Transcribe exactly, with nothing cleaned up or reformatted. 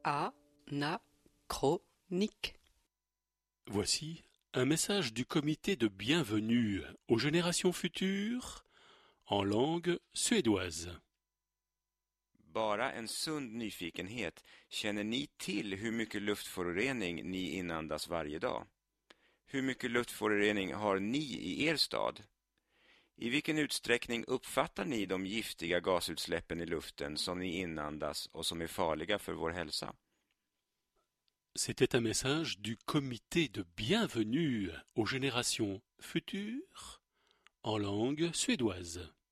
Anachronique. Voici un message du comité de bienvenue aux générations futures en langue suédoise. Bara en sund nyfikenhet, känner ni till hur mycket luftförorening ni inandas varje dag? Hur mycket luftförorening har ni i er stad? I vilken utsträckning uppfattar ni de giftiga gasutsläppen i luften som ni inandas och som är farliga för vår hälsa? C'était un message du comité de bienvenue aux générations futures en langue suédoise.